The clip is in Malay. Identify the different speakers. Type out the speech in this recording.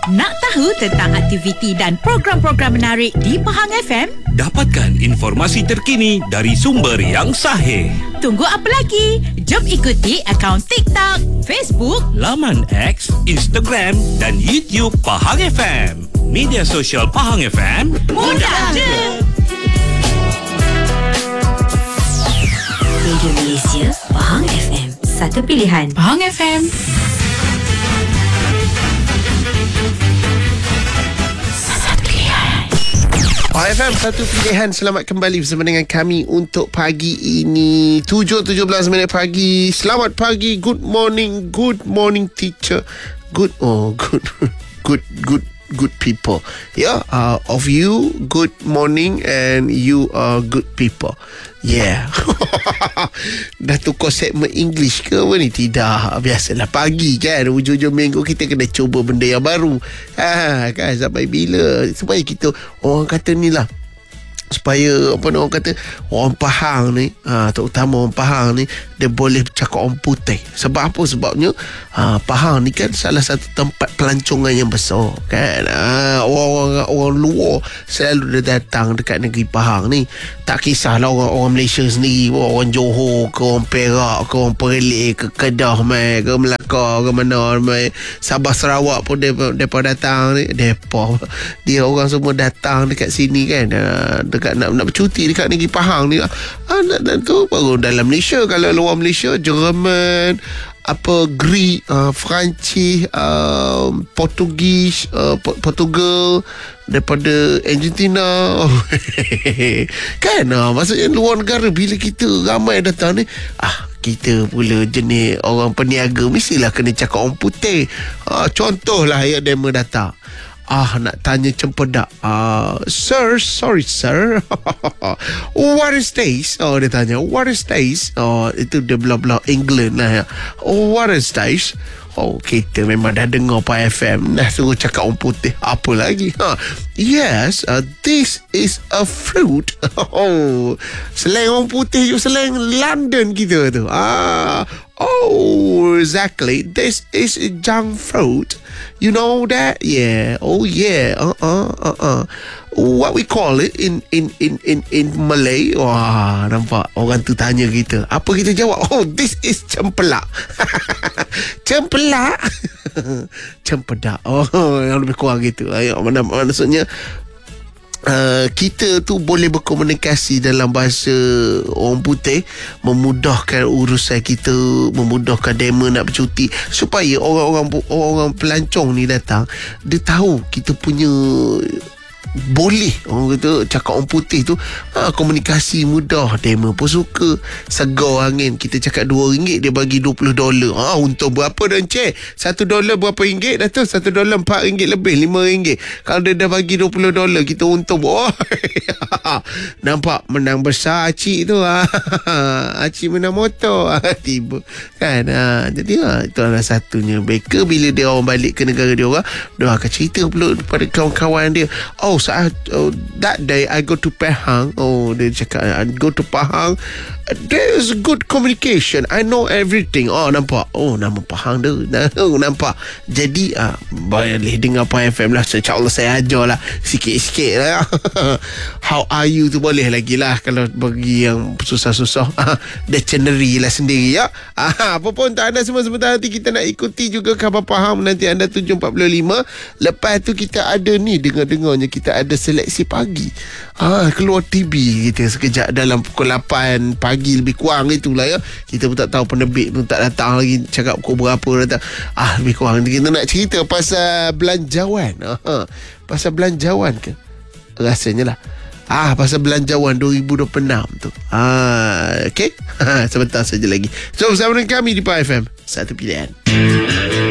Speaker 1: Nak tahu tentang aktiviti dan program-program menarik di Pahang FM?
Speaker 2: Dapatkan informasi terkini dari sumber yang sahih.
Speaker 1: Tunggu apa lagi? Jom ikuti akaun TikTok, Facebook,
Speaker 2: laman X, Instagram dan YouTube Pahang FM. Media sosial Pahang FM,
Speaker 1: mudah je.
Speaker 3: Radio Malaysia, Pahang FM. Satu pilihan.
Speaker 1: Pahang FM.
Speaker 4: FM, satu pilihan. Selamat kembali bersama dengan kami untuk pagi ini 7.17 pagi. Selamat pagi. Good morning teacher. Good people. Yeah, of you, good morning, and you are good people. Yeah. Dah tukar segmen English ke apa ni? Tidak. Biasalah pagi kan, hujung-hujung minggu kita kena cuba benda yang baru. Kan, sampai bila? Supaya kita, orang kata ni lah, supaya orang kata orang Pahang ni, terutama orang Pahang ni, dia boleh cakap orang putih. Sebab apa? Sebabnya Pahang ni kan salah satu tempat pelancongan yang besar kan. Orang luar selalu dia datang dekat negeri Pahang ni. Tak kisahlah orang Malaysia sendiri, orang Johor ke, orang Perak ke, orang Perlis ke, Kedah ke Melaka ke mana, Sabah Sarawak pun mereka datang ni. Dia orang semua datang dekat sini kan, dekat nak bercuti dekat negeri Pahang ni. Tu baru dalam Malaysia. Kalau luar Malaysia, Jerman, Greek, Perancis, Portugal, daripada Argentina. Kan, maksudnya luar negara. Bila kita ramai datang ni, kita pula jenis orang peniaga, mestilah kena cakap orang putih. Contohlah yang demo datang, nak tanya cempedak, sorry sir, what is this? Dia tanya, what is this? Itu dia bla-bla England lah ya. What is this? Kita memang dah dengar Pak FM, dah suruh cakap orang putih. Apa lagi? Yes, this is a fruit. Slang orang putih, slang London kita tu. Exactly. This is junk fruit. You know that? Yeah. Oh yeah. What we call it in Malay. Wah, nampak orang tu tanya kita, apa kita jawab? This is cempelak. Cempelak. Cempedak. Yang lebih kurang gitu. Maksudnya kita tu boleh berkomunikasi dalam bahasa orang putih, memudahkan urusan kita, memudahkan demo nak bercuti, supaya orang pelancong ni datang, dia tahu kita punya boleh, orang kata cakap orang putih tu, komunikasi mudah. Demo pun suka. Segar angin, kita cakap RM2, dia bagi $20. Untung berapa dah cek? $1 berapa ringgit dah tu? $1 RM4 lebih, RM5. Kalau dia dah bagi $20, kita untung. Nampak menang besar Acik tu. Acik menang motor. Tiba kan. Jadi itu adalah satunya. Mereka bila dia orang balik ke negara dia orang, dia akan cerita pula pada kawan-kawan dia, that day I go to Pahang. Dia cakap, I go to Pahang, there's good communication, I know everything. Nampak, nama Pahang tu. Nampak. Jadi boleh dengar Pahang FM lah. InsyaAllah saya ajar lah sikit-sikit lah. How are you tu boleh lagi lah. Kalau bagi yang susah-susah, dictionary lah sendiri ya. Apa pun tak ada semua. Sebentar nanti kita nak ikuti juga khabar Pahang. Nanti anda 7.45. Lepas tu kita ada ni, dengar-dengarnya kita ada seleksi pagi. Keluar TV kita sekejap dalam pukul 8 pagi lebih kurang itulah ya. Kita pun tak tahu, penerbit pun tak datang lagi, cakap pukul berapa datang. Lebih kurang kita nak cerita pasal belanjawan. Pasal belanjawan ke? Rasanya lah. Pasal belanjawan 2026 tu. Okey. Sebentar saja lagi. So bersama dengan kami di Pahang FM, satu pilihan.